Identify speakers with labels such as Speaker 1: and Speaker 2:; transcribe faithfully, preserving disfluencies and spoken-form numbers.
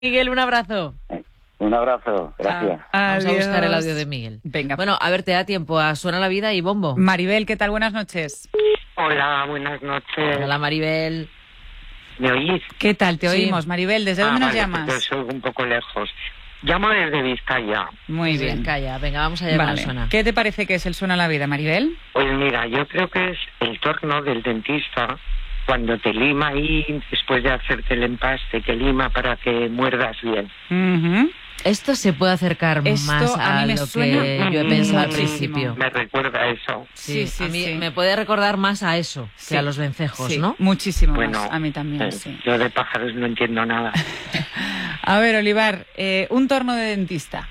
Speaker 1: Miguel, un abrazo.
Speaker 2: Un abrazo, gracias.
Speaker 1: Ah, vamos
Speaker 3: Adiós.
Speaker 1: a buscar el audio de Miguel.
Speaker 3: Venga.
Speaker 1: Bueno, a ver, te da tiempo a Suena la Vida y Bombo.
Speaker 3: Maribel, ¿qué tal? Buenas noches.
Speaker 4: Hola, buenas noches.
Speaker 1: Hola, Maribel.
Speaker 4: ¿Me oís?
Speaker 3: ¿Qué tal? Te
Speaker 1: Sí.
Speaker 3: oímos, Maribel. ¿Desde
Speaker 4: Ah,
Speaker 3: dónde nos
Speaker 4: vale,
Speaker 3: llamas?
Speaker 4: porque soy un poco lejos. Llamo desde Vizcaya.
Speaker 3: Muy bien.
Speaker 1: Calla, venga, vamos a llamar
Speaker 3: Vale.
Speaker 1: a Suena.
Speaker 3: ¿Qué te parece que es el Suena la Vida, Maribel?
Speaker 4: Pues mira, yo creo que es el torno del dentista cuando te lima ahí, después de hacerte el empaste, te lima para que muerdas bien.
Speaker 3: Ujú.
Speaker 1: Esto se puede acercar
Speaker 3: Esto
Speaker 1: más
Speaker 3: a
Speaker 1: a,
Speaker 3: mí me
Speaker 1: lo
Speaker 3: suena
Speaker 1: que yo he pensado al
Speaker 3: muchísimo.
Speaker 1: principio.
Speaker 4: Me recuerda a eso.
Speaker 1: Sí,
Speaker 3: Sí, sí,
Speaker 1: a mí
Speaker 3: sí.
Speaker 1: me puede recordar más a eso
Speaker 3: Sí.
Speaker 1: que a los vencejos,
Speaker 3: Sí,
Speaker 1: ¿no?
Speaker 3: muchísimo
Speaker 4: Bueno,
Speaker 3: más. A mí también,
Speaker 4: eh,
Speaker 3: sí.
Speaker 4: yo de pájaros no entiendo nada.
Speaker 3: A ver, Olivar, eh, un torno de dentista.